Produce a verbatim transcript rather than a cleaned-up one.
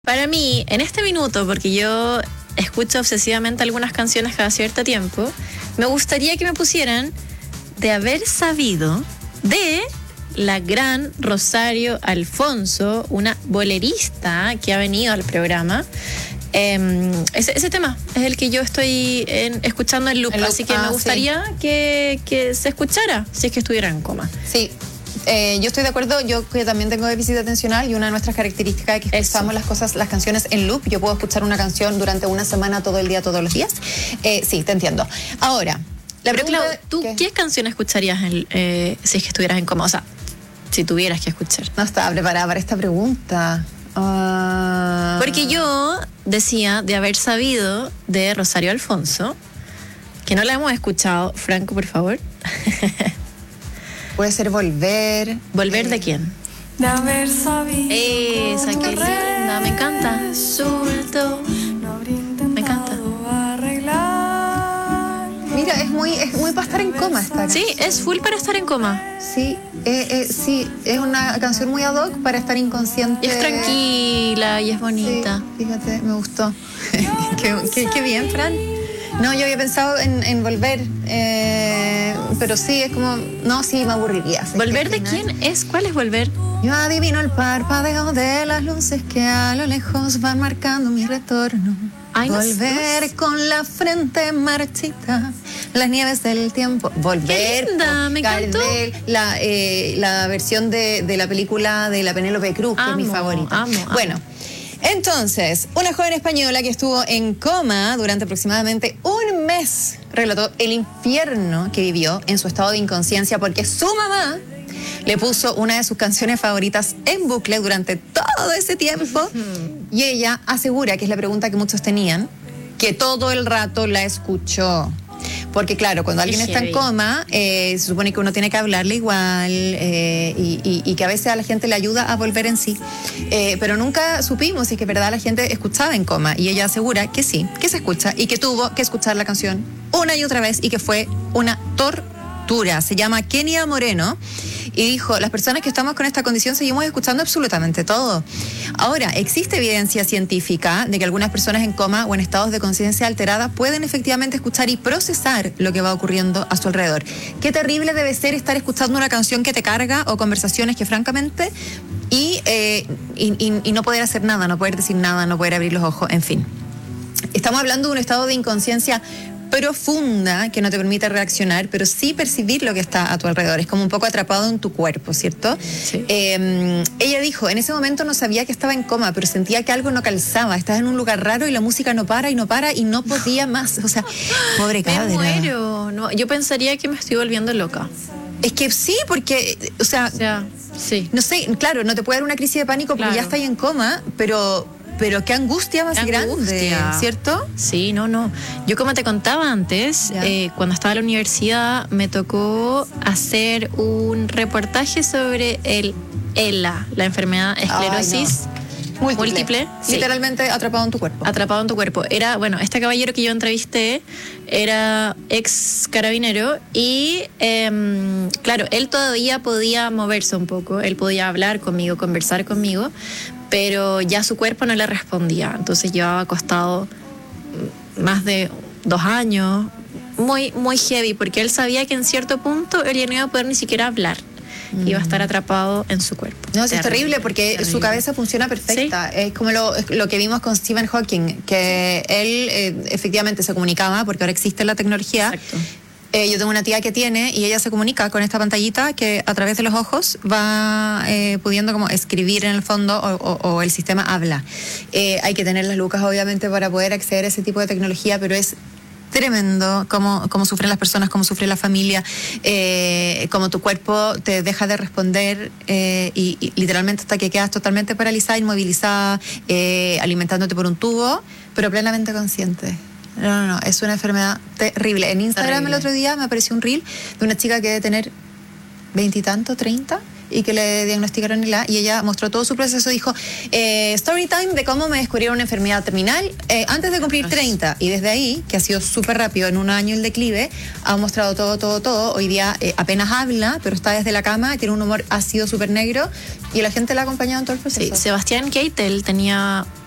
Para mí, en este minuto, porque yo escucho obsesivamente algunas canciones cada cierto tiempo, me gustaría que me pusieran De haber sabido de la gran Rosario Alfonso, una bolerista que ha venido al programa. Eh, ese, ese tema es el que yo estoy en, escuchando en loop, el loop, así que ah, me gustaría sí. que, que se escuchara si es que estuviera en coma. Sí. Eh, yo estoy de acuerdo, yo que también tengo déficit atencional y una de nuestras características es que escuchamos las cosas, las canciones en loop. Yo puedo escuchar una canción durante una semana, todo el día, todos los días. Eh, sí, te entiendo. Ahora, la Pero pregunta... Clau, ¿tú ¿qué? qué canción escucharías en, eh, si es que estuvieras en coma? O sea, si tuvieras que escuchar. No estaba preparada para esta pregunta. Uh... Porque yo decía de haber sabido de Rosario Alfonso, que no la hemos escuchado. Franco, por favor. Puede ser Volver. ¿Volver eh, de quién? De haber sabido. Esa, qué linda, me encanta. Resultó. Me encanta. Mira, es muy, es muy para estar en coma esta canción. Sí, es full para estar en coma. Sí, eh, eh, sí, es una canción muy ad hoc para estar inconsciente. Y es tranquila y es bonita. Sí, fíjate, me gustó. qué, qué, qué bien, Fran. No, yo había pensado en, en Volver, eh, pero sí, es como... No, sí, me aburriría. ¿Volver de quién es? ¿Cuál es Volver? Yo adivino el parpadeo de las luces que a lo lejos van marcando mi retorno. Ay, no Volver sé. con la frente marchita, las nieves del tiempo. Volver. Qué linda, me encantó. Gardel, la, eh, la versión de, de la película de la Penélope Cruz, que Amo, es mi favorita. amo, amo. Bueno, entonces, una joven española que estuvo en coma durante aproximadamente un mes relató el infierno que vivió en su estado de inconsciencia porque su mamá le puso una de sus canciones favoritas en bucle durante todo ese tiempo y ella asegura, que es la pregunta que muchos tenían, que todo el rato la escuchó. Porque claro, cuando alguien está en coma, eh, se supone que uno tiene que hablarle igual eh, y, y, y que a veces a la gente le ayuda a volver en sí. Eh, pero nunca supimos si es que verdad la gente escuchaba en coma. Y ella asegura que sí, que se escucha y que tuvo que escuchar la canción una y otra vez y que fue una tortura. Se llama Kenia Moreno y dijo, las personas que estamos con esta condición seguimos escuchando absolutamente todo. Ahora, existe evidencia científica de que algunas personas en coma o en estados de conciencia alterada pueden efectivamente escuchar y procesar lo que va ocurriendo a su alrededor. Qué terrible debe ser estar escuchando una canción que te carga o conversaciones que francamente y, eh, y, y, y no poder hacer nada, no poder decir nada, no poder abrir los ojos, en fin. Estamos hablando de un estado de inconsciencia profunda que no te permite reaccionar, pero sí percibir lo que está a tu alrededor. Es como un poco atrapado en tu cuerpo, ¿cierto? Sí. Eh, ella dijo, en ese momento no sabía que estaba en coma, pero sentía que algo no calzaba. Estás en un lugar raro y la música no para y no para y no podía más. O sea, pobre cabra. Me muero. No, yo pensaría que me estoy volviendo loca. Es que sí, porque, o sea, O sea, sí. no sé, claro, no te puede dar una crisis de pánico porque Claro. ya estás en coma, pero... Pero qué angustia más Qué grande, angustia. ¿cierto? Sí, no, no. Yo como te contaba antes, eh, cuando estaba en la universidad me tocó hacer un reportaje sobre el ELA, la enfermedad esclerosis Múltiple. múltiple. Sí. Literalmente atrapado en tu cuerpo. Atrapado en tu cuerpo. Era, bueno, este caballero que yo entrevisté era ex carabinero y, eh, claro, él todavía podía moverse un poco, él podía hablar conmigo, conversar conmigo, pero ya su cuerpo no le respondía. Entonces llevaba acostado más de dos años, muy, muy heavy, porque él sabía que en cierto punto él ya no iba a poder ni siquiera hablar. Mm. Iba a estar atrapado en su cuerpo. No, eso es terrible porque terrible. Su cabeza funciona perfecta. ¿Sí? Es como lo, lo que vimos con Stephen Hawking, que él eh, efectivamente se comunicaba, porque ahora existe la tecnología. Exacto. Eh, yo tengo una tía que tiene y ella se comunica con esta pantallita que a través de los ojos va eh, pudiendo como escribir en el fondo o, o, o el sistema habla. Eh, hay que tener las lucas obviamente para poder acceder a ese tipo de tecnología, pero es tremendo cómo, cómo sufren las personas, cómo sufre la familia, eh, cómo tu cuerpo te deja de responder eh, y, y literalmente hasta que quedas totalmente paralizada, inmovilizada, eh, alimentándote por un tubo, pero plenamente consciente. No, no, no, es una enfermedad terrible. En Instagram terrible. El otro día me apareció un reel de una chica que debe tener veintitantos, treinta, y que le diagnosticaron el A, y ella mostró todo su proceso, dijo, eh, story time de cómo me descubrieron una enfermedad terminal eh, antes de cumplir treinta, y desde ahí, que ha sido súper rápido, en un año el declive, ha mostrado todo, todo, todo. Hoy día eh, apenas habla, pero está desde la cama, tiene un humor ácido súper negro, y la gente la ha acompañado en todo el proceso. Sí, Sebastián Keitel tenía